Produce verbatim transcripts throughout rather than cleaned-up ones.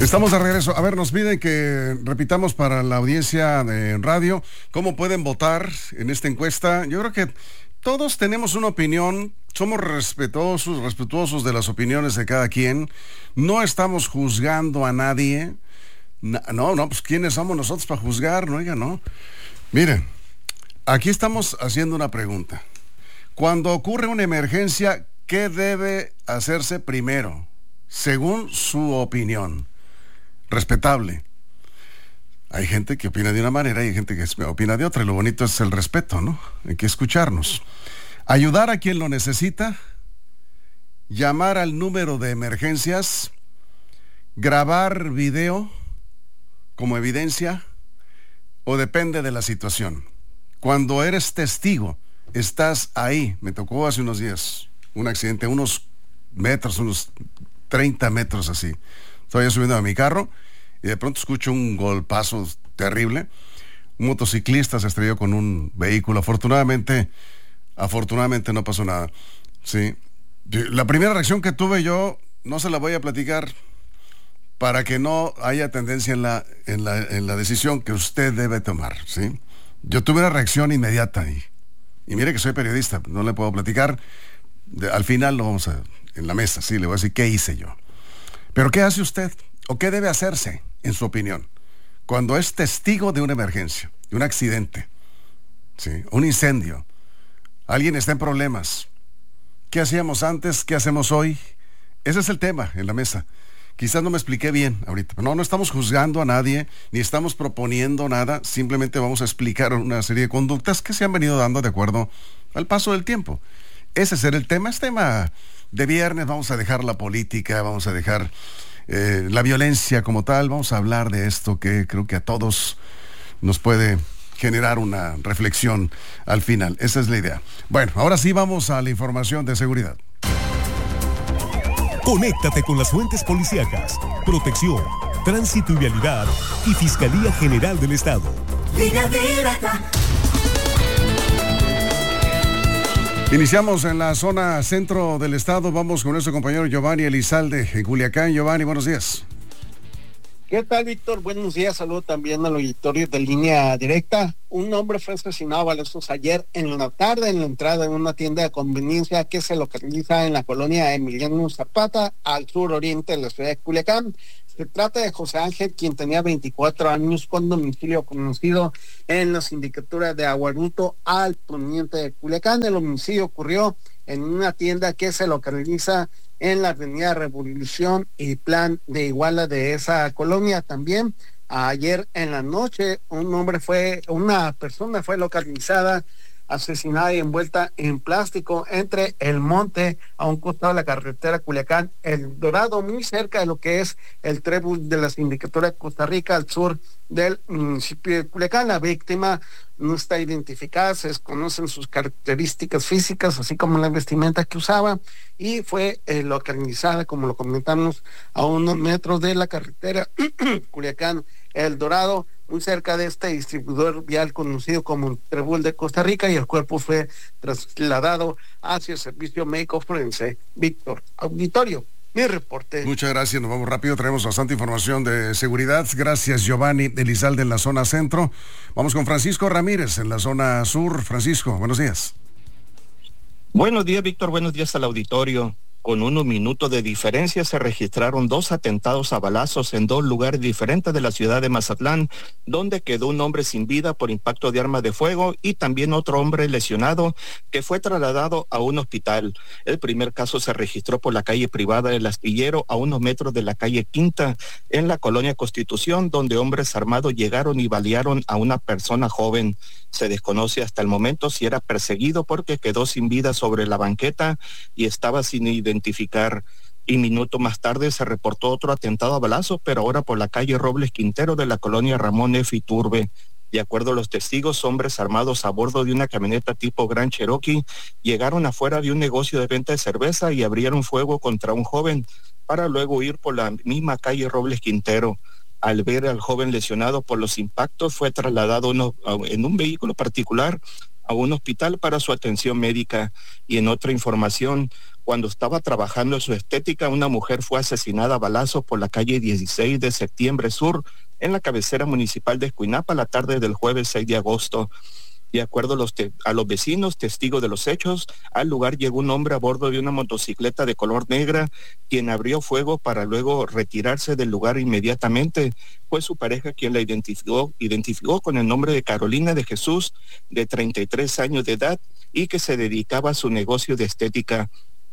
Estamos de regreso. A ver, nos piden que repitamos para la audiencia de radio cómo pueden votar en esta encuesta. Yo creo que todos tenemos una opinión, somos respetuosos, respetuosos de las opiniones de cada quien. No estamos juzgando a nadie. No, no, pues ¿quiénes somos nosotros para juzgar? No, oiga, no. Miren, aquí estamos haciendo una pregunta. Cuando ocurre una emergencia, ¿qué debe hacerse primero? Según su opinión. Respetable. Hay gente que opina de una manera y hay gente que opina de otra, y lo bonito es el respeto, ¿no? Hay que escucharnos. Ayudar a quien lo necesita, llamar al número de emergencias, grabar video como evidencia, o depende de la situación. Cuando eres testigo, estás ahí. Me tocó hace unos días un accidente, unos metros, unos treinta metros así. Estaba yo subiendo a mi carro y de pronto escucho un golpazo terrible. Un motociclista se estrelló con un vehículo. Afortunadamente, afortunadamente no pasó nada. Sí. La primera reacción que tuve yo, no se la voy a platicar para que no haya tendencia en la, en la, en la decisión que usted debe tomar, ¿sí? Yo tuve una reacción inmediata y, y mire que soy periodista, no le puedo platicar. De, al final lo vamos a, en la mesa, sí, le voy a decir qué hice yo. Pero ¿qué hace usted? ¿O qué debe hacerse, en su opinión, cuando es testigo de una emergencia, de un accidente, ¿sí? Un incendio? Alguien está en problemas. ¿Qué hacíamos antes? ¿Qué hacemos hoy? Ese es el tema en la mesa. Quizás no me expliqué bien ahorita. No, no estamos juzgando a nadie, ni estamos proponiendo nada. Simplemente vamos a explicar una serie de conductas que se han venido dando de acuerdo al paso del tiempo. Ese será el tema. Es tema de viernes. Vamos a dejar la política, vamos a dejar eh, la violencia como tal. Vamos a hablar de esto que creo que a todos nos puede generar una reflexión al final. Esa es la idea. Bueno, ahora sí vamos a la información de seguridad. Conéctate con las fuentes policíacas, protección, tránsito y vialidad y Fiscalía General del Estado. Iniciamos en la zona centro del estado. Vamos con nuestro compañero Giovanni Elizalde en Culiacán. Giovanni, buenos días. ¿Qué tal, Víctor? Buenos días. Saludo también al auditorio de Línea Directa. Un hombre fue asesinado a balazos ayer en la tarde en la entrada de una tienda de conveniencia que se localiza en la colonia Emiliano Zapata, al sur oriente de la ciudad de Culiacán. Se trata de José Ángel, quien tenía veinticuatro años, con domicilio conocido en la sindicatura de Aguaruto, al poniente de Culiacán. El homicidio ocurrió en una tienda que se localiza en la avenida Revolución y Plan de Iguala de esa colonia. También ayer en la noche un hombre fue, una persona fue localizada, asesinada y envuelta en plástico entre el monte a un costado de la carretera Culiacán El Dorado, muy cerca de lo que es el trébol de la sindicatura de Costa Rica, al sur del municipio de Culiacán. La víctima no está identificada, se desconocen sus características físicas, así como la vestimenta que usaba, y fue eh, localizada, como lo comentamos, a unos metros de la carretera Culiacán El Dorado, muy cerca de este distribuidor vial conocido como el Trébol de Costa Rica, y el cuerpo fue trasladado hacia el servicio médico forense. Víctor, auditorio, mi reporte. Muchas gracias, nos vamos rápido, traemos bastante información de seguridad. Gracias, Giovanni Elizalde en la zona centro. Vamos con Francisco Ramírez en la zona sur. Francisco, buenos días. Buenos días, Víctor, buenos días al auditorio. Con unos minutos de diferencia se registraron dos atentados a balazos en dos lugares diferentes de la ciudad de Mazatlán, donde quedó un hombre sin vida por impacto de arma de fuego y también otro hombre lesionado que fue trasladado a un hospital. El primer caso se registró por la calle privada del Astillero, a unos metros de la calle Quinta, en la colonia Constitución, donde hombres armados llegaron y balearon a una persona joven. Se desconoce hasta el momento si era perseguido porque quedó sin vida sobre la banqueta y estaba sin identificar. Y minuto más tarde se reportó otro atentado a balazos, pero ahora por la calle Robles Quintero de la colonia Ramón F. Iturbe. De acuerdo a los testigos, hombres armados a bordo de una camioneta tipo Gran Cherokee llegaron afuera de un negocio de venta de cerveza y abrieron fuego contra un joven para luego ir por la misma calle Robles Quintero. Al ver al joven lesionado por los impactos, fue trasladado uno, en un vehículo particular a un hospital para su atención médica. Y en otra información, Cuando estaba trabajando en su estética, una mujer fue asesinada a balazos por la calle dieciséis de septiembre sur, en la cabecera municipal de Escuinapa, la tarde del jueves seis de agosto. De acuerdo a los, te- a los vecinos, testigos de los hechos, al lugar llegó un hombre a bordo de una motocicleta de color negra, quien abrió fuego para luego retirarse del lugar inmediatamente. Fue su pareja quien la identificó, identificó con el nombre de Carolina de Jesús, de treinta y tres años de edad, y que se dedicaba a su negocio de estética.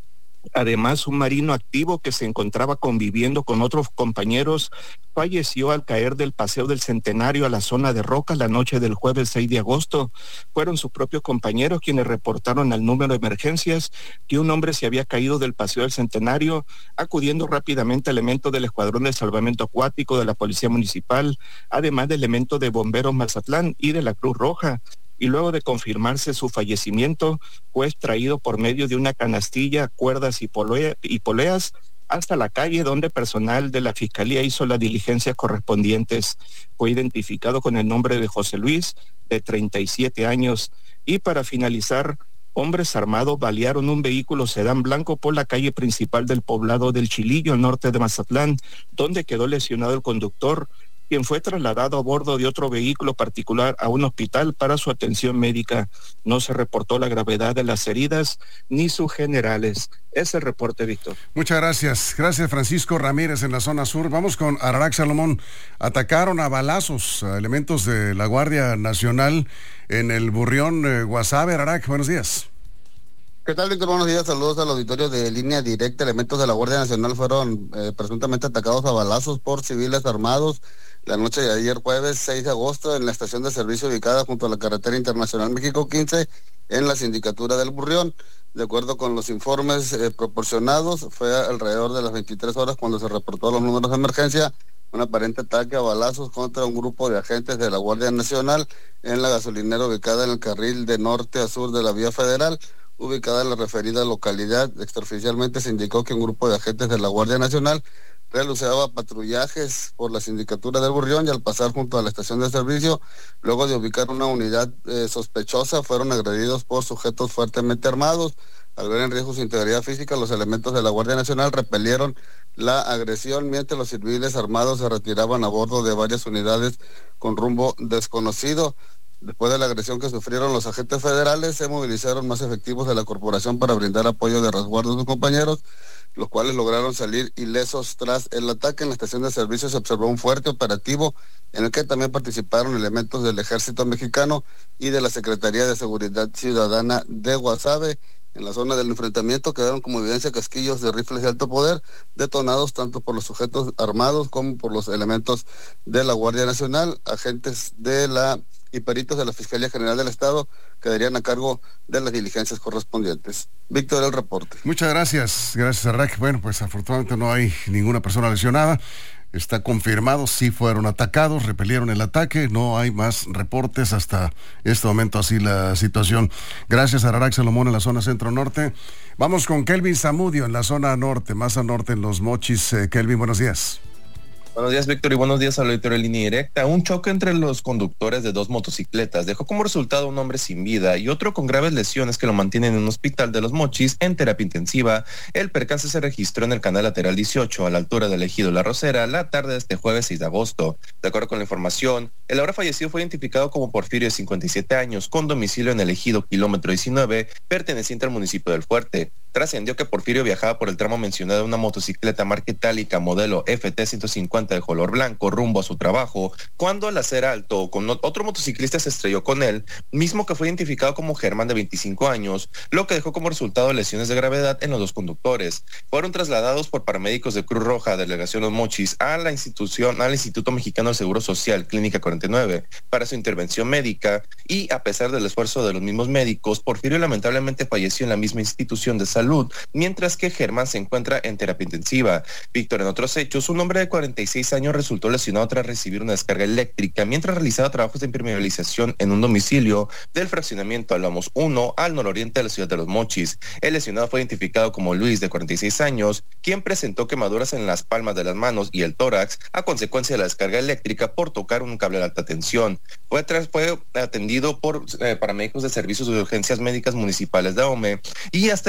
Además, un marino activo que se encontraba conviviendo con otros compañeros falleció al caer del Paseo del Centenario a la zona de Rocas la noche del jueves seis de agosto. Fueron sus propios compañeros quienes reportaron al número de emergencias que un hombre se había caído del Paseo del Centenario, acudiendo rápidamente elementos del Escuadrón de Salvamento Acuático de la Policía Municipal, además de elementos de Bomberos Mazatlán y de la Cruz Roja. Y luego de confirmarse su fallecimiento, fue extraído por medio de una canastilla, cuerdas y, polea, y poleas hasta la calle donde personal de la Fiscalía hizo las diligencias correspondientes. Fue identificado con el nombre de José Luis, de treinta y siete años. Y para finalizar, hombres armados balearon un vehículo sedán blanco por la calle principal del poblado del Chilillo, al norte de Mazatlán, donde quedó lesionado el conductor, quien fue trasladado a bordo de otro vehículo particular a un hospital para su atención médica. No se reportó la gravedad de las heridas ni sus generales. Ese es el reporte, Víctor. Muchas gracias. Gracias, Francisco Ramírez, en la zona sur. Vamos con Ararak Salomón. Atacaron a balazos a elementos de la Guardia Nacional en el Burrión, eh, Guasave. Ararak, buenos días. ¿Qué tal, Víctor? Buenos días, saludos al auditorio de Línea Directa. Elementos de la Guardia Nacional fueron eh, presuntamente atacados a balazos por civiles armados la noche de ayer jueves seis de agosto en la estación de servicio ubicada junto a la carretera internacional México quince en la sindicatura del Burrión. De acuerdo con los informes eh, proporcionados, fue alrededor de las veintitrés horas cuando se reportó los números de emergencia un aparente ataque a balazos contra un grupo de agentes de la Guardia Nacional en la gasolinera ubicada en el carril de norte a sur de la vía federal, ubicada en la referida localidad. Extraoficialmente se indicó que un grupo de agentes de la Guardia Nacional realizaba patrullajes por la sindicatura del Burrión y al pasar junto a la estación de servicio, luego de ubicar una unidad eh, sospechosa, fueron agredidos por sujetos fuertemente armados. Al ver en riesgo su integridad física, los elementos de la Guardia Nacional repelieron la agresión mientras los civiles armados se retiraban a bordo de varias unidades con rumbo desconocido. Después de la agresión que sufrieron los agentes federales, se movilizaron más efectivos de la corporación para brindar apoyo de resguardo a sus compañeros, los cuales lograron salir ilesos tras el ataque. En la estación de servicio se observó un fuerte operativo en el que también participaron elementos del Ejército Mexicano y de la Secretaría de Seguridad Ciudadana de Guasave. En la zona del enfrentamiento quedaron como evidencia casquillos de rifles de alto poder, detonados tanto por los sujetos armados como por los elementos de la Guardia Nacional. Agentes de la y peritos de la Fiscalía General del Estado quedarían a cargo de las diligencias correspondientes. Víctor, el reporte. Muchas gracias, gracias, Ararak. Bueno, pues afortunadamente no hay ninguna persona lesionada. Está confirmado, sí fueron atacados, repelieron el ataque, no hay más reportes hasta este momento, así la situación. Gracias, Ararak Salomón, en la zona centro-norte. Vamos con Kelvin Zamudio en la zona norte, más al norte en Los Mochis. Eh, Kelvin, buenos días. Buenos días, Víctor, y buenos días al auditorio de Línea Directa. Un choque entre los conductores de dos motocicletas dejó como resultado un hombre sin vida y otro con graves lesiones que lo mantienen en un hospital de Los Mochis en terapia intensiva. El percance se registró en el canal lateral dieciocho, a la altura del ejido La Rosera, la tarde de este jueves seis de agosto. De acuerdo con la información, el ahora fallecido fue identificado como Porfirio, de cincuenta y siete años, con domicilio en el ejido kilómetro diecinueve, perteneciente al municipio del Fuerte. Trascendió que Porfirio viajaba por el tramo mencionado en una motocicleta marca itálica modelo F T ciento cincuenta de color blanco rumbo a su trabajo, cuando al hacer alto con otro motociclista se estrelló con él, mismo que fue identificado como Germán, de veinticinco años, lo que dejó como resultado lesiones de gravedad en los dos conductores. Fueron trasladados por paramédicos de Cruz Roja, Delegación Los Mochis, a la institución, al Instituto Mexicano del Seguro Social, Clínica cuarenta y nueve, para su intervención médica, y a pesar del esfuerzo de los mismos médicos, Porfirio lamentablemente falleció en la misma institución de salud, mientras que Germán se encuentra en terapia intensiva. Víctor, en otros hechos, un hombre de cuarenta y seis años resultó lesionado tras recibir una descarga eléctrica mientras realizaba trabajos de impermeabilización en un domicilio del fraccionamiento Alamos uno al nororiente de la ciudad de Los Mochis. El lesionado fue identificado como Luis, de cuarenta y seis años, quien presentó quemaduras en las palmas de las manos y el tórax a consecuencia de la descarga eléctrica por tocar un cable de alta tensión. Fue, tras, fue atendido por eh, paramédicos de servicios de urgencias médicas municipales de Ahome y hasta el momento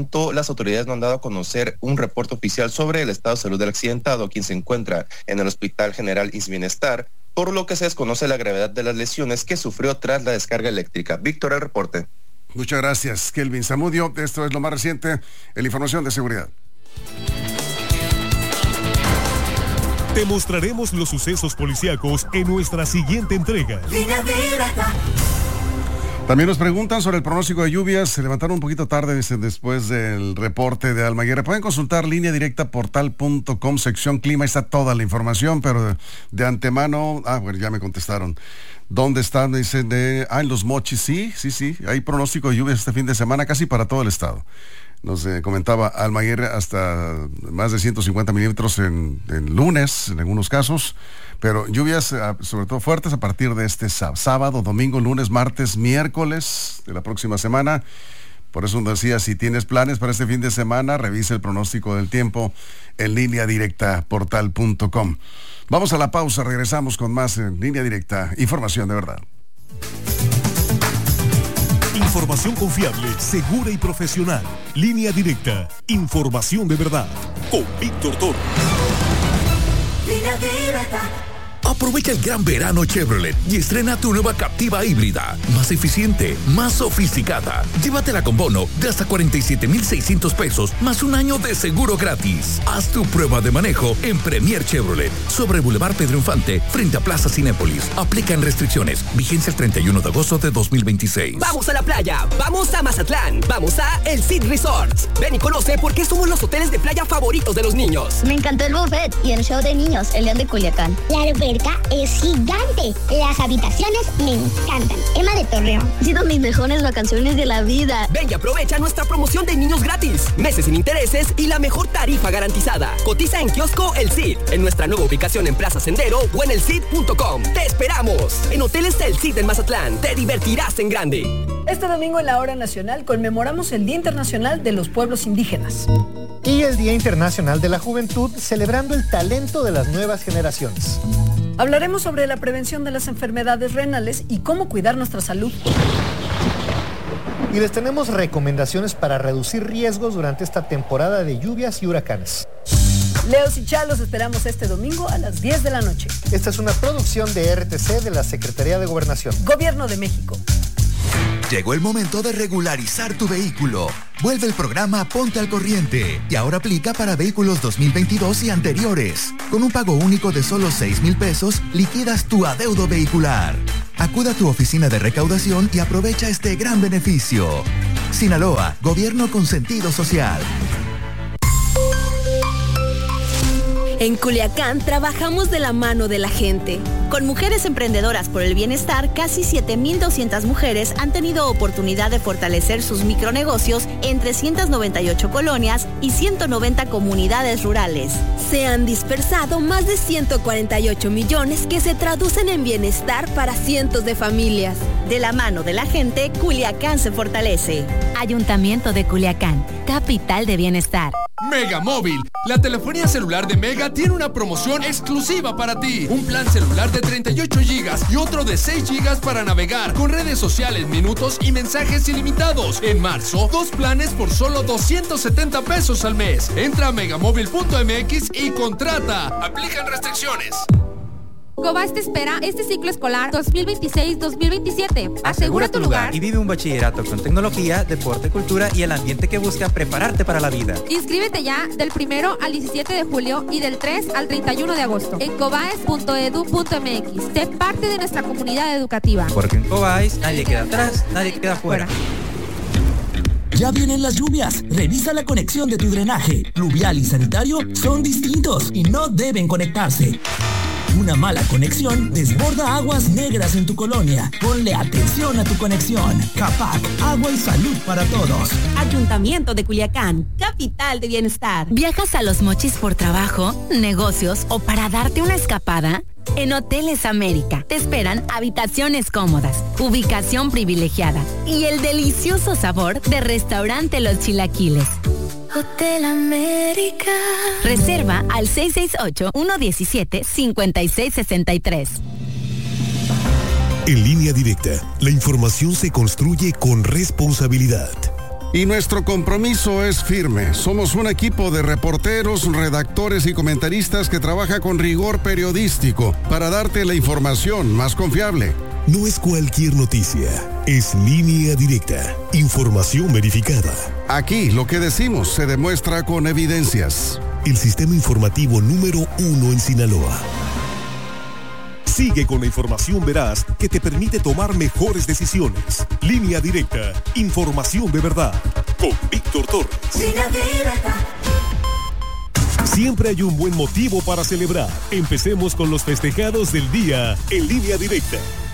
momento las autoridades no han dado a conocer un reporte oficial sobre el estado de salud del accidentado, quien se encuentra en el Hospital General I S Bienestar, por lo que se desconoce la gravedad de las lesiones que sufrió tras la descarga eléctrica. Víctor, el reporte. Muchas gracias, Kelvin Zamudio. Esto es lo más reciente en la información de seguridad. Te mostraremos los sucesos policíacos en nuestra siguiente entrega. También nos preguntan sobre el pronóstico de lluvias. Se levantaron un poquito tarde después del reporte de Almaguer. Pueden consultar línea directa portal punto com, sección clima. Ahí está toda la información, pero de, de antemano, ah, bueno, ya me contestaron. ¿Dónde están? Me dicen de, ah, en Los Mochis. Sí, sí, sí. Hay pronóstico de lluvias este fin de semana casi para todo el estado. Nos eh, comentaba Almaguer hasta más de ciento cincuenta milímetros en, en lunes, en algunos casos, pero lluvias eh, sobre todo fuertes a partir de este sábado, sábado, domingo, lunes, martes, miércoles de la próxima semana. Por eso decía, si tienes planes para este fin de semana, revisa el pronóstico del tiempo en línea directa portal punto com. Vamos a la pausa, regresamos con más en Línea Directa, información de verdad. Información confiable, segura y profesional. Línea Directa, información de verdad. Con Víctor Toro. Línea Directa. Aprovecha el gran verano Chevrolet y estrena tu nueva Captiva híbrida, más eficiente, más sofisticada. Llévatela con bono de hasta cuarenta y siete mil seiscientos pesos, más un año de seguro gratis. Haz tu prueba de manejo en Premier Chevrolet, sobre Boulevard Pedro Infante, frente a Plaza Cinépolis. Aplican restricciones. Vigencia el treinta y uno de agosto de dos mil veintiséis. Vamos a la playa, vamos a Mazatlán, vamos a El Cid Resorts. Ven y conoce por qué somos los hoteles de playa favoritos de los niños. Me encantó el buffet y el show de niños, el León de Culiacán. La alberca es gigante. Las habitaciones me encantan. Emma de Torreón. Ha sido mis mejores vacaciones de la vida. Ven y aprovecha nuestra promoción de niños gratis. Meses sin intereses y la mejor tarifa garantizada. Cotiza en kiosco El Cid, en nuestra nueva ubicación en Plaza Sendero o en el cid punto com. ¡Te esperamos! En Hoteles El Cid en Mazatlán. Te divertirás en grande. Este domingo en la Hora Nacional conmemoramos el Día Internacional de los Pueblos Indígenas. Y el Día Internacional de la Juventud, celebrando el talento de las nuevas generaciones. Hablaremos sobre la prevención de las enfermedades renales y cómo cuidar nuestra salud. Y les tenemos recomendaciones para reducir riesgos durante esta temporada de lluvias y huracanes. Leos y Chalos esperamos este domingo a las diez de la noche. Esta es una producción de R T C de la Secretaría de Gobernación. Gobierno de México. Llegó el momento de regularizar tu vehículo. Vuelve el programa Ponte al Corriente y ahora aplica para vehículos dos mil veintidós y anteriores. Con un pago único de solo seis mil pesos, liquidas tu adeudo vehicular. Acuda a tu oficina de recaudación y aprovecha este gran beneficio. Sinaloa, Gobierno con sentido social. En Culiacán trabajamos de la mano de la gente. Con Mujeres Emprendedoras por el Bienestar, casi siete mil doscientas mujeres han tenido oportunidad de fortalecer sus micronegocios en trescientas noventa y ocho colonias y ciento noventa comunidades rurales. Se han dispersado más de ciento cuarenta y ocho millones que se traducen en bienestar para cientos de familias. De la mano de la gente, Culiacán se fortalece. Ayuntamiento de Culiacán, capital de bienestar. Mega Móvil, la telefonía celular de Mega tiene una promoción exclusiva para ti. Un plan celular de treinta y ocho gigas y otro de seis gigas para navegar, con redes sociales, minutos y mensajes ilimitados. En marzo, dos planes por solo doscientos setenta pesos al mes. Entra a megamóvil punto m x y contrata. Aplican restricciones. Cobas te espera este ciclo escolar dos mil veintiséis dos mil veintisiete. Asegura tu lugar y vive un bachillerato con tecnología, deporte, cultura y el ambiente que busca prepararte para la vida. Inscríbete ya del primero al diecisiete de julio y del tres al treinta y uno de agosto en cobaes punto edu punto m x. Sé parte de nuestra comunidad educativa. Porque en Cobaes nadie queda atrás, nadie queda fuera. Ya vienen las lluvias. Revisa la conexión de tu drenaje. Pluvial y sanitario son distintos y no deben conectarse. Una mala conexión desborda aguas negras en tu colonia. Ponle atención a tu conexión. CAPAC, agua y salud para todos. Ayuntamiento de Culiacán, capital de bienestar. ¿Viajas a Los Mochis por trabajo, negocios o para darte una escapada? En Hoteles América te esperan habitaciones cómodas, ubicación privilegiada y el delicioso sabor de restaurante Los Chilaquiles. Hotel América. Reserva al seis seis ocho, uno uno siete, cinco seis seis tres. En Línea Directa, la información se construye con responsabilidad. Y nuestro compromiso es firme. Somos un equipo de reporteros, redactores y comentaristas que trabaja con rigor periodístico para darte la información más confiable. No es cualquier noticia, es Línea Directa, información verificada. Aquí lo que decimos se demuestra con evidencias. El sistema informativo número uno en Sinaloa. Sigue con la información veraz que te permite tomar mejores decisiones. Línea Directa, información de verdad. Con Víctor Torres. Línea Directa. Siempre hay un buen motivo para celebrar. Empecemos con los festejados del día en Línea Directa.